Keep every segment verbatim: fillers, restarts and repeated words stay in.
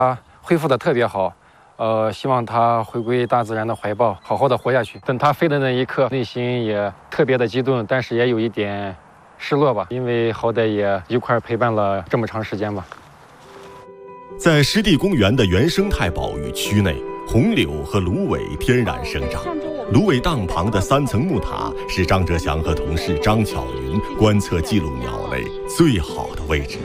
它恢复的特别好。呃，希望它回归大自然的怀抱，好好的活下去。等它飞的那一刻，内心也特别的激动，但是也有一点失落吧，因为好歹也一块陪伴了这么长时间吧。 在湿地公园的原生态保育区内，红柳和芦苇天然生长。芦苇荡旁的三层木塔是张哲祥和同事张巧云观测记录鸟类最好的位置。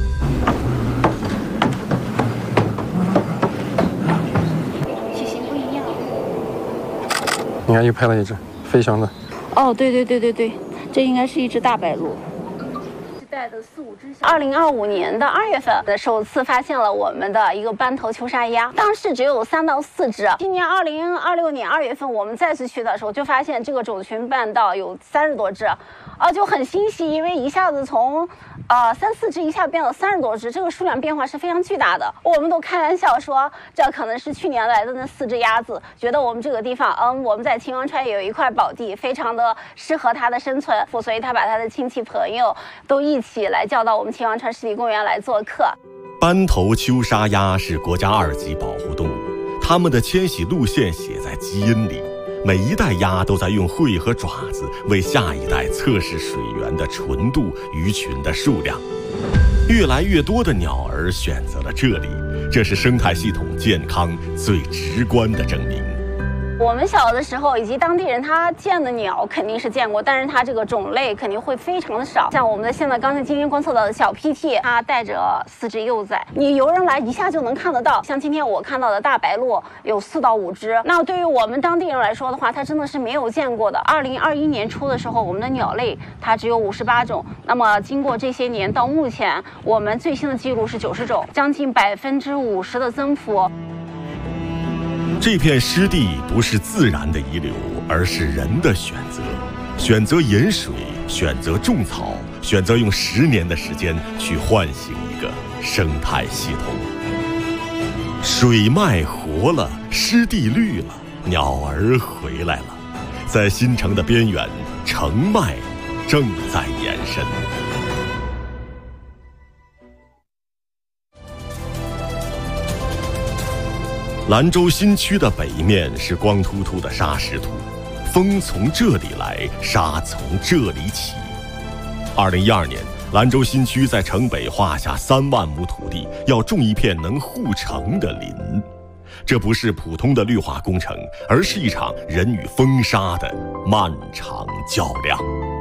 你看，又拍了一只飞翔的。 哦，对对对对对，这应该是一只大白鹭。带的四五只。二零二五年的二月份的首次发现了我们的一个斑头秋沙鸭，当时只有三到四只。今年二零二六年二月份我们再次去的时候，就发现这个种群半到有三十多只，啊，就很欣喜，因为一下子从呃三四只一下变到三十多只，这个数量变化是非常巨大的。我们都开玩笑说，这可能是去年来的那四只鸭子，觉得我们这个地方，嗯，我们在秦王川有一块宝地，非常的适合它的生存，所以他把他的亲戚朋友都一起来叫到我们秦王川湿地公园来做客。 斑头秋沙鸭是国家二级保护动物，它们的迁徙路线写在基因里。每一代鸭都在用喙和爪子为下一代测试水源的纯度、鱼群的数量。越来越多的鸟儿选择了这里，这是生态系统健康最直观的证明。 我们小的时候以及当地人他见的鸟肯定是见过，但是它这个种类肯定会非常的少。像我们的现在刚才今天观测到的小 P T， 它带着四只幼崽，你游人来一下就能看得到。像今天我看到的大白鹭有四到五只，那对于我们当地人来说的话，它真的是没有见过的。二零二一年初的时候，我们的鸟类它只有五十八种，那么经过这些年到目前，我们最新的记录是九十种，将近百分之五十的增幅。 这片湿地不是自然的遗留，而是人的选择。选择饮水，选择种草，选择用十年的时间去唤醒一个生态系统。水脉活了，湿地绿了，鸟儿回来了。在新城的边缘，城脉正在延伸。兰州新区的北面是光秃秃的沙石土，风从这里来，沙从这里起。二零一二年，兰州新区在城北划下三万亩土地，要种一片能护城的林。这不是普通的绿化工程，而是一场人与风沙的漫长较量。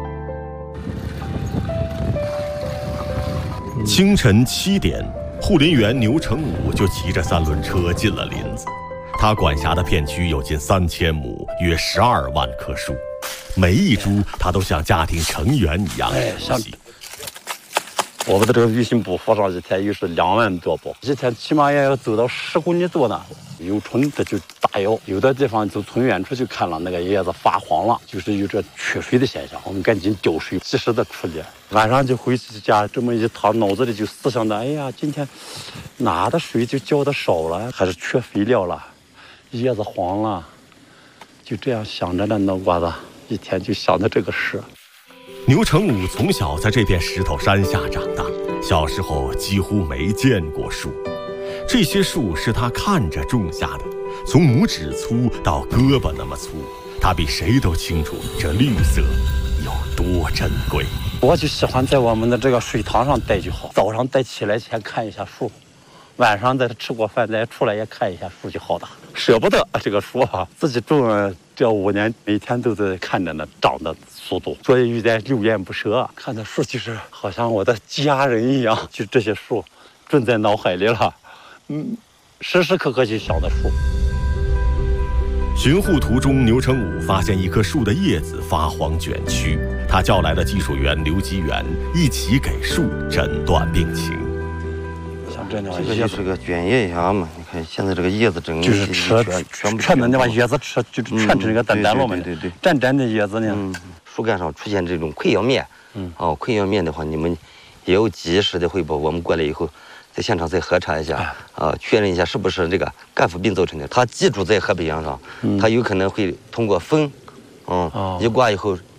清晨七点，护林员牛成武就骑着三轮车进了林子。他管辖的片区有近三千亩，约十二万棵树，每一株他都像家庭成员一样熟悉。 我们的这个鱼腥部放上一天也是两万多包，一天起码也要走到十公里多呢。有春这就大要，有的地方走从远处就看了那个叶子发黄了，就是有这缺水的现象，我们赶紧浇水，及时的处理。晚上就回去家这么一躺，脑子里就思想的，哎呀，今天哪的水就浇的少了，还是缺肥料了，叶子黄了，就这样想着呢，脑瓜子一天就想着这个事。 牛成武从小在这片石头山下长大，小时候几乎没见过树。这些树是他看着种下的，从拇指粗到胳膊那么粗，他比谁都清楚这绿色有多珍贵。 我就喜欢在我们的这个水塘上待就好，早上再起来前看一下树，晚上再吃过饭再出来也看一下树就好了。舍不得这个树啊，自己种了这五年，每天都在看着呢长的速度，所以有点流连不舍。看的树就是好像我的家人一样，就这些树种在脑海里了，嗯，时时刻刻就想着树。 巡护途中，牛成武发现一棵树的叶子发黄卷曲，他叫来了技术员刘吉元，一起给树诊断病情。 像这样， 这个就是个卷叶芽嘛，你看现在这个叶子整就是吃全部全的那把叶子吃，就是全成那个蛋蛋了嘛， 对对对， 粘粘的叶子呢。 嗯，树干上出现这种溃疡面，嗯，哦，溃疡面的话，你们也有及时的汇报，我们过来以后。在现场再核查一下，啊、呃，确认一下是不是这个干腐病造成的。它寄住在河北洋上，嗯、它有可能会通过风，嗯，哦、一刮以后，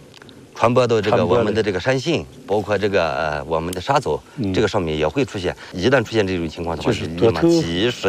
传播到这个传播的我们的这个山信，包括这个呃我们的沙走， 嗯这个上面也会出现。一旦出现这种情况的话， 就是立多头马及时